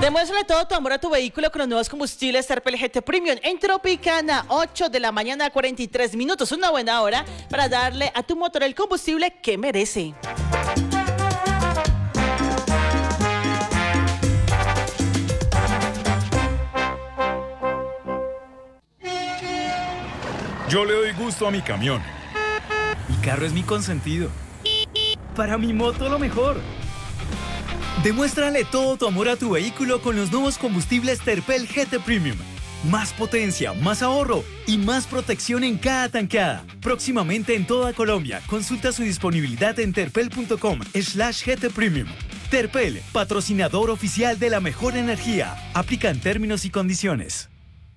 Demuéstrale todo tu amor a tu vehículo con los nuevos combustibles Terpel GT Premium en Tropicana, 8 de la mañana, 43 minutos. Una buena hora para darle a tu motor el combustible que merece. Yo le doy gusto a mi camión. Mi carro es mi consentido. Para mi moto lo mejor. Demuéstrale todo tu amor a tu vehículo con los nuevos combustibles Terpel GT Premium. Más potencia, más ahorro y más protección en cada tanqueada. Próximamente en toda Colombia. Consulta su disponibilidad en terpel.com/GT Premium. Terpel, patrocinador oficial de la mejor energía. Aplican términos y condiciones.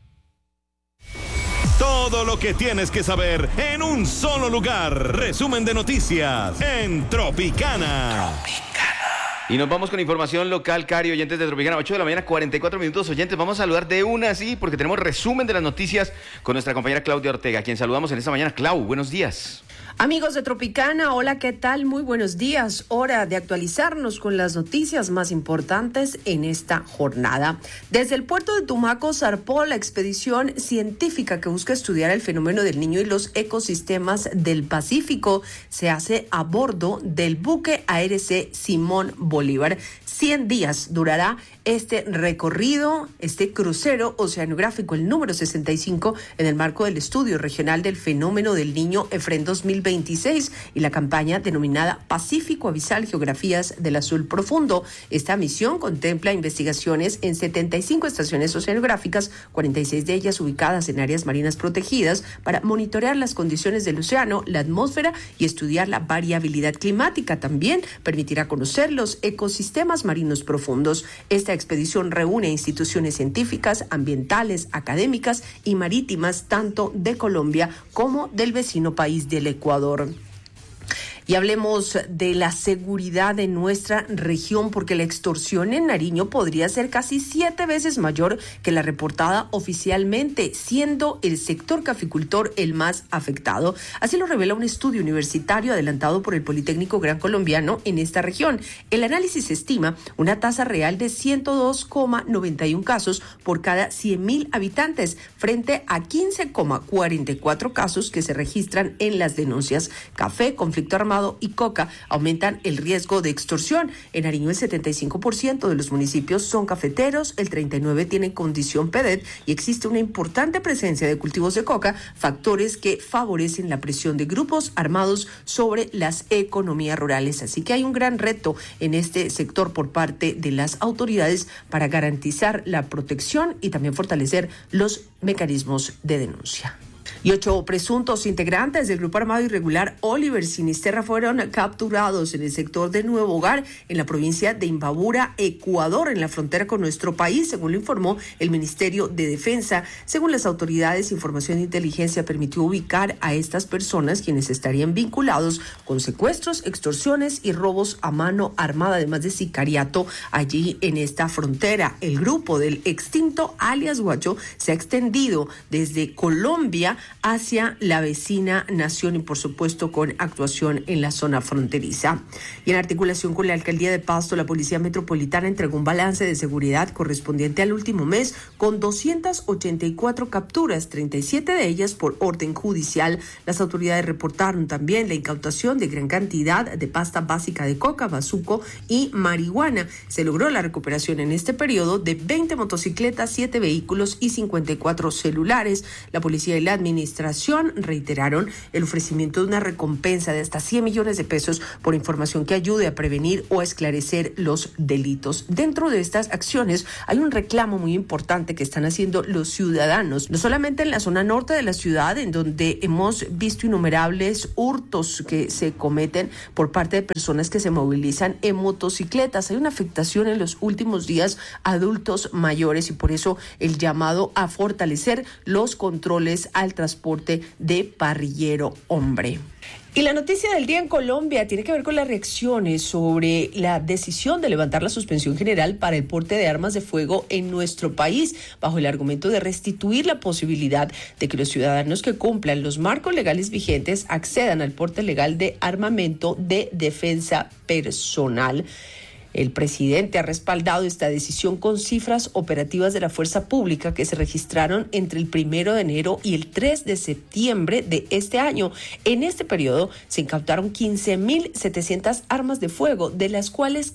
Todo lo que tienes que saber en un solo lugar. Resumen de noticias en Tropicana. Y nos vamos con información local, Cari, oyentes de Tropicana, 8 de la mañana, 44 minutos, oyentes. Vamos a saludar de una, sí, porque tenemos resumen de las noticias con nuestra compañera Claudia Ortega, a quien saludamos en esta mañana. Clau, buenos días. Amigos de Tropicana, hola, ¿qué tal? Muy buenos días. Hora de actualizarnos con las noticias más importantes en esta jornada. Desde el puerto de Tumaco zarpó la expedición científica que busca estudiar el fenómeno del Niño y los ecosistemas del Pacífico. Se hace a bordo del buque ARC Simón Bolívar. 100 días durará este recorrido, este crucero oceanográfico, el número 65, en el marco del estudio regional del fenómeno del Niño EFREN 2026 y la campaña denominada Pacífico Abisal, Geografías del Azul Profundo. Esta misión contempla investigaciones en 75 estaciones oceanográficas, 46 de ellas ubicadas en áreas marinas protegidas, para monitorear las condiciones del océano, la atmósfera y estudiar la variabilidad climática. También permitirá conocer los ecosistemas marinos profundos. Esta expedición reúne instituciones científicas, ambientales, académicas y marítimas, tanto de Colombia como del vecino país del Ecuador. Y hablemos de la seguridad de nuestra región, porque la extorsión en Nariño podría ser casi 7 veces mayor que la reportada oficialmente, siendo el sector caficultor el más afectado. Así lo revela un estudio universitario adelantado por el Politécnico Gran Colombiano en esta región. El análisis estima una tasa real de 102,91 casos por cada 100.000 habitantes, frente a 15,44 casos que se registran en las denuncias. Café, conflicto armado y coca aumentan el riesgo de extorsión. En Nariño el 75% de los municipios son cafeteros, el 39% tienen condición PEDET y existe una importante presencia de cultivos de coca, factores que favorecen la presión de grupos armados sobre las economías rurales. Así que hay un gran reto en este sector por parte de las autoridades para garantizar la protección y también fortalecer los mecanismos de denuncia. Y 8 presuntos integrantes del grupo armado irregular Oliver Sinisterra fueron capturados en el sector de Nuevo Hogar, en la provincia de Imbabura, Ecuador, en la frontera con nuestro país, según lo informó el Ministerio de Defensa. Según las autoridades, información de inteligencia permitió ubicar a estas personas, quienes estarían vinculados con secuestros, extorsiones y robos a mano armada, además de sicariato allí en esta frontera. El grupo del extinto alias Guacho se ha extendido desde Colombia hacia la vecina nación y por supuesto con actuación en la zona fronteriza. Y en articulación con la Alcaldía de Pasto, la Policía Metropolitana entregó un balance de seguridad correspondiente al último mes con 284 capturas, 37 de ellas por orden judicial. Las autoridades reportaron también la incautación de gran cantidad de pasta básica de coca, bazuco y marihuana. Se logró la recuperación en este periodo de 20 motocicletas, 7 vehículos y 54 celulares. La policía y la administración reiteraron el ofrecimiento de una recompensa de hasta 100 millones de pesos por información que ayude a prevenir o a esclarecer los delitos. Dentro de estas acciones hay un reclamo muy importante que están haciendo los ciudadanos, no solamente en la zona norte de la ciudad, en donde hemos visto innumerables hurtos que se cometen por parte de personas que se movilizan en motocicletas. Hay una afectación en los últimos días a adultos mayores y por eso el llamado a fortalecer los controles al transporte de parrillero hombre. Y la noticia del día en Colombia tiene que ver con las reacciones sobre la decisión de levantar la suspensión general para el porte de armas de fuego en nuestro país, bajo el argumento de restituir la posibilidad de que los ciudadanos que cumplan los marcos legales vigentes accedan al porte legal de armamento de defensa personal. El presidente ha respaldado esta decisión con cifras operativas de la fuerza pública que se registraron entre el 1 de enero y el 3 de septiembre de este año. En este periodo se incautaron 15.700 armas de fuego, de las cuales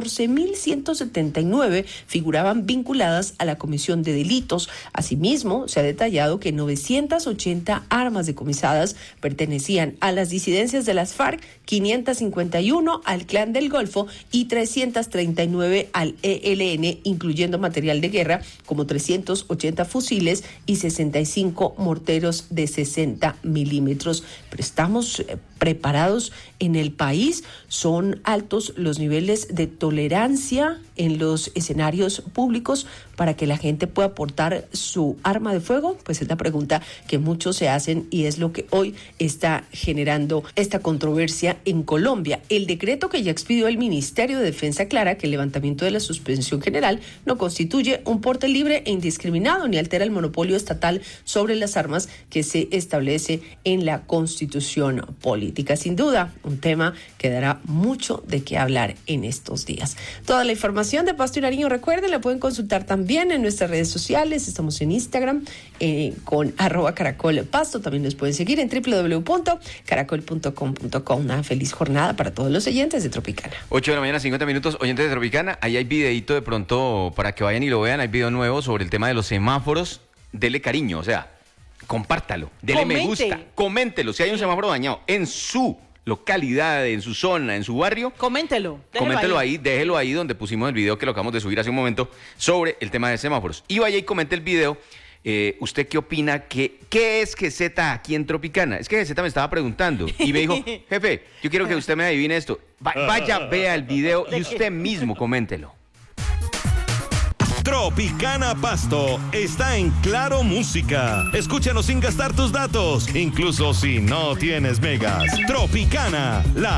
14.179 figuraban vinculadas a la comisión de delitos. Asimismo, se ha detallado que 980 armas decomisadas pertenecían a las disidencias de las FARC, 551 al Clan del Golfo y 339 al ELN, incluyendo material de guerra como 380 fusiles y 65 morteros de 60 milímetros. Pero estamos preparados en el país. Son altos los niveles de tolerancia en los escenarios públicos para que la gente pueda portar su arma de fuego. Pues es la pregunta que muchos se hacen y es lo que hoy está generando esta controversia en Colombia. El decreto que ya expidió el Ministerio de Defensa aclara que el levantamiento de la suspensión general no constituye un porte libre e indiscriminado ni altera el monopolio estatal sobre las armas que se establece en la Constitución política. Sin duda, un tema que dará mucho de qué hablar en estos días. Toda la información de Pasto y Nariño, recuerden, la pueden consultar también en nuestras redes sociales. Estamos en Instagram con @caracolpasto. También nos pueden seguir en www.caracol.com.co. Una feliz jornada para todos los oyentes de Tropicana. 8 de la mañana, 50 minutos, oyentes de Tropicana. Ahí hay videíto de pronto para que vayan y lo vean. Hay video nuevo sobre el tema de los semáforos. Dele cariño, o sea, compártalo, dele me gusta, coméntelo. Si hay un semáforo dañado en su localidad, en su zona, en su barrio, Coméntelo ahí, déjelo ahí donde pusimos el video que lo acabamos de subir hace un momento sobre el tema de semáforos. Y vaya y comente el video. ¿Usted qué opina? ¿Qué es GZ aquí en Tropicana? Es que GZ me estaba preguntando y me dijo, jefe, yo quiero que usted me adivine esto. Vaya, vea el video y usted mismo coméntelo. Tropicana Pasto está en Claro Música. Escúchanos sin gastar tus datos, incluso si no tienes megas. Tropicana, la